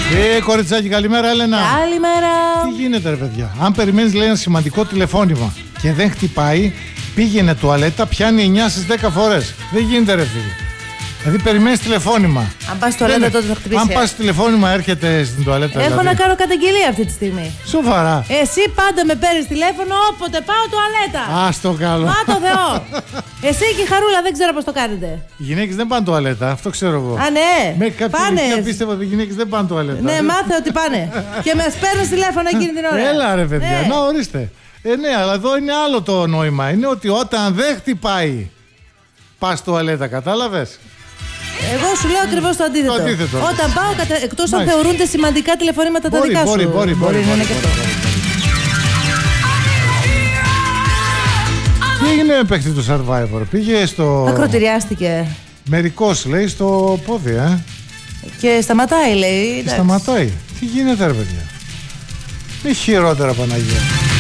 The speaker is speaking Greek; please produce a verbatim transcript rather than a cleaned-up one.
Ε, κοριτσάκι, καλημέρα, Έλενα. Καλημέρα. Τι γίνεται, ρε παιδιά? Αν περιμένεις, λέει, ένα σημαντικό τηλεφώνημα και δεν χτυπάει, πήγαινε τουαλέτα, πιάνει εννιά στις δέκα φορές. Δεν γίνεται, ρε φίλε. Δηλαδή, περιμένεις τηλεφώνημα. Αν πας τουαλέτα, τότε θα χτυπήσει. Αν πας τηλεφώνημα, έρχεται στην τουαλέτα. Έχω δηλαδή. να κάνω καταγγελία αυτή τη στιγμή. Σοβαρά. Εσύ πάντα με παίρνεις τηλέφωνο όποτε πάω τουαλέτα. Α, το καλό. Μα το Θεό. Εσύ και η Χαρούλα δεν ξέρω πώς το κάνετε. Οι γυναίκες δεν πάνε τουαλέτα, αυτό ξέρω εγώ. Α, ναι. Με κάποια πάνε. ηλικία πίστευα ότι οι γυναίκες δεν πάνε τουαλέτα. Ναι, μάθε ότι πάνε. Και με παίρνεις τηλέφωνο εκείνη την ώρα. Έλα, ρε παιδιά, Ναι. να ορίστε. Ε, ναι, αλλά εδώ είναι άλλο το νόημα. Είναι ότι όταν δεν χτυπάει, πας τουαλέτα, κατάλαβες. Εγώ σου λέω ακριβώς το αντίθετο. Το αντίθετο. Όταν πάω, κατα... εκτός αν Μάλιστα. θεωρούνται σημαντικά τηλεφωνήματα τα Μπορεί, δικά μπορεί, σου. μπορεί, μπορεί, να είναι μπορεί, και μπορεί, αυτό. μπορεί. Τι έγινε με παίχτη του Survivor? Πήγε στο... Ακροτηριάστηκε. Μερικός, λέει, στο πόδι, ε. Και σταματάει, λέει. Και εντάξει. σταματάει. Τι γίνεται, ρε παιδιά? Μη χειρότερα, Παναγία.